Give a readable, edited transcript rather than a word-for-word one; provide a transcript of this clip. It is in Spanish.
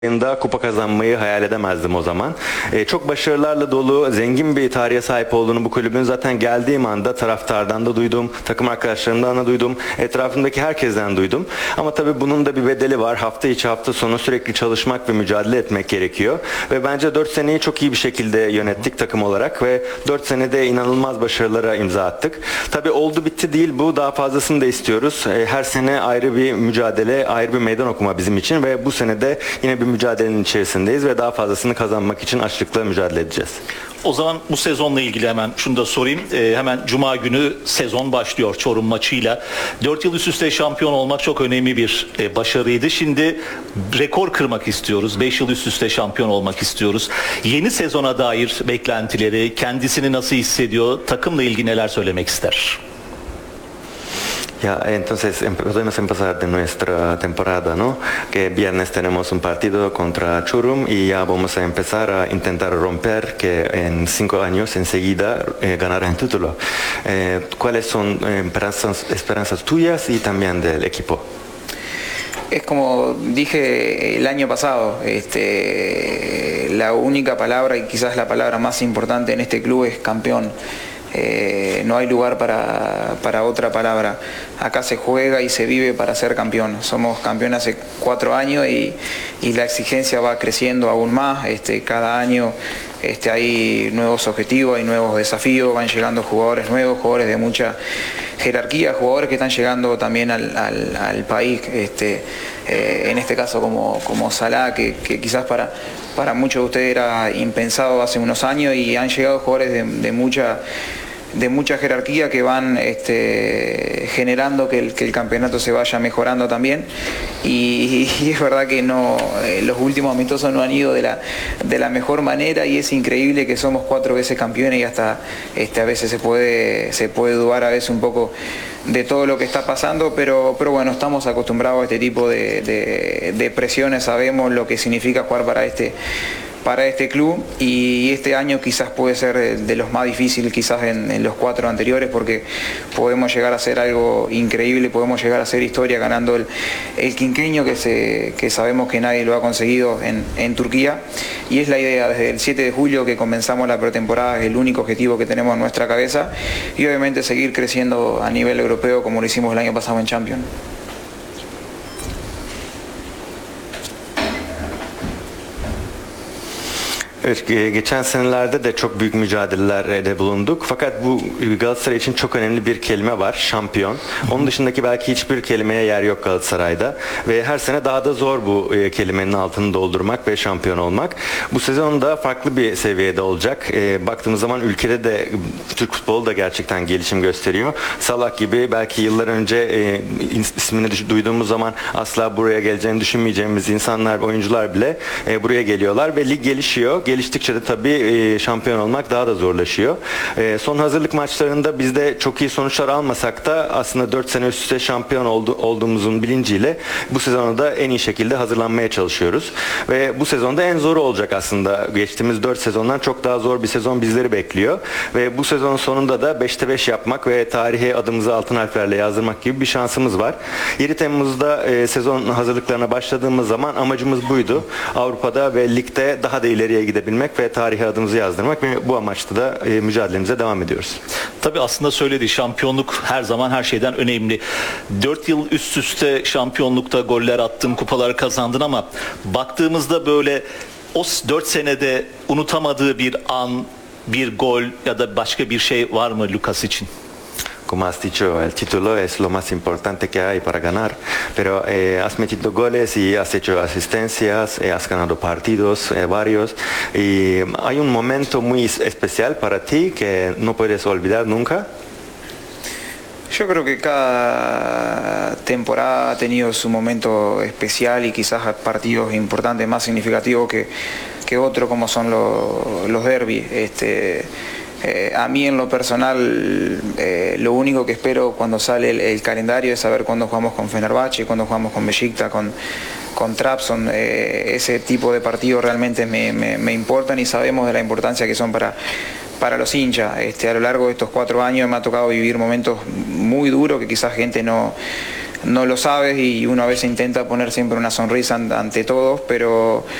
Yılında kupa kazanmayı hayal edemezdim o zaman. Çok başarılarla dolu, zengin bir tarihe sahip olduğunu bu kulübün zaten geldiğim anda taraftardan da duydum, takım arkadaşlarımdan da duydum, etrafımdaki herkesten duydum. Ama tabii bunun da bir bedeli var. Hafta içi hafta sonu sürekli çalışmak ve mücadele etmek gerekiyor. Ve bence 4 seneyi çok iyi bir şekilde yönettik takım olarak ve 4 senede inanılmaz başarılara imza attık. Tabii oldu bitti değil bu, daha fazlasını da istiyoruz. Her sene ayrı bir mücadele, ayrı bir meydan okuma bizim için ve bu sene de yine bir mücadelenin içerisindeyiz ve daha fazlasını kazanmak için açlıkla mücadele edeceğiz. O zaman bu sezonla ilgili hemen şunu da sorayım. Hemen Cuma günü sezon başlıyor Çorum maçıyla. 4 yıl üst üste şampiyon olmak çok önemli bir başarıydı. Şimdi rekor kırmak istiyoruz. 5 yıl üst üste şampiyon olmak istiyoruz. Yeni sezona dair beklentileri, kendisini nasıl hissediyor, takımla ilgili neler söylemek ister? Ya, entonces podemos empezar de nuestra temporada, ¿no? Que viernes tenemos un partido contra Churum y ya vamos a empezar a intentar romper que en 5 años enseguida ganar el título. ¿Cuáles son esperanzas tuyas y también del equipo? Es como dije el año pasado, la única palabra y quizás la palabra más importante en este club es campeón. No hay lugar para otra palabra. Acá se juega y se vive para ser campeón. Somos campeón hace 4 años y la exigencia va creciendo aún más. Cada año hay nuevos objetivos, hay nuevos desafíos, van llegando jugadores nuevos, jugadores de mucha jerarquía, jugadores que están llegando también al país. En este caso como Salah, que quizás para muchos de ustedes era impensado hace unos años, y han llegado jugadores de mucha jerarquía que van generando que el campeonato se vaya mejorando también, y es verdad que no, los últimos amistosos no han ido de la mejor manera, y es increíble que somos 4 veces campeones y hasta a veces se puede dudar a veces un poco de todo lo que está pasando, pero bueno, estamos acostumbrados a este tipo de presiones, sabemos lo que significa jugar para este club, y este año quizás puede ser de los más difíciles quizás en los 4 anteriores, porque podemos llegar a hacer algo increíble, podemos llegar a hacer historia ganando el quinqueño que sabemos que nadie lo ha conseguido en Turquía, y es la idea desde el 7 de julio que comenzamos la pretemporada, es el único objetivo que tenemos en nuestra cabeza, y obviamente seguir creciendo a nivel europeo como lo hicimos el año pasado en Champions. Evet, geçen senelerde de çok büyük mücadelelerde bulunduk. Fakat bu Galatasaray için çok önemli bir kelime var, şampiyon. Onun dışındaki belki hiçbir kelimeye yer yok Galatasaray'da. Ve her sene daha da zor bu kelimenin altını doldurmak ve şampiyon olmak. Bu sezon da farklı bir seviyede olacak. Baktığımız zaman ülkede de Türk futbolu da gerçekten gelişim gösteriyor. Salah gibi belki yıllar önce ismini duyduğumuz zaman asla buraya geleceğini düşünmeyeceğimiz insanlar, oyuncular bile buraya geliyorlar ve lig gelişiyor. Geliştikçe de tabii şampiyon olmak daha da zorlaşıyor. Son hazırlık maçlarında biz de çok iyi sonuçlar almasak da aslında 4 sene üst üste şampiyon olduğumuzun bilinciyle bu sezona da en iyi şekilde hazırlanmaya çalışıyoruz. Ve bu sezonda en zoru olacak aslında. Geçtiğimiz 4 sezondan çok daha zor bir sezon bizleri bekliyor. Ve bu sezonun sonunda da 5'te 5 yapmak ve tarihe adımızı altın harflerle yazdırmak gibi bir şansımız var. 7 Temmuz'da sezon hazırlıklarına başladığımız zaman amacımız buydu. Avrupa'da ve ligde daha da ileriye gidebilmek ve tarihe adımızı yazdırmak ve bu amaçla da mücadelemize devam ediyoruz. Tabii aslında söyledi, şampiyonluk her zaman her şeyden önemli. 4 yıl üst üste şampiyonlukta goller attın, kupalar kazandın, ama baktığımızda böyle o 4 senede unutamadığı bir an, bir gol ya da başka bir şey var mı Lucas için? Como has dicho, el título es lo más importante que hay para ganar, pero has metido goles y has hecho asistencias, has ganado partidos, varios, y hay un momento muy especial para ti que no puedes olvidar nunca. Yo creo que cada temporada ha tenido su momento especial y quizás partidos importantes más significativos que otros, como son los derbis. A mí en lo personal lo único que espero cuando sale el calendario es saber cuándo jugamos con Fenerbahce, cuándo jugamos con Beşiktaş, con Trabzon. Ese tipo de partidos realmente me importan, y sabemos de la importancia que son para los hinchas. A lo largo de estos 4 años me ha tocado vivir momentos muy duros que quizás gente no no lo sabes y uno a veces intenta poner siempre una sonrisa ante todos, pero